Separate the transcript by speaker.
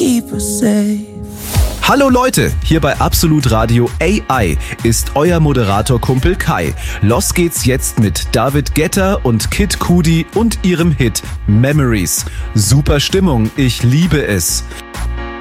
Speaker 1: keep us safe.
Speaker 2: Hallo Leute, hier bei Absolut Radio AI ist euer Moderator-Kumpel Kai. Los geht's jetzt mit David Guetta und Kid Cudi und ihrem Hit Memories. Super Stimmung, ich liebe es.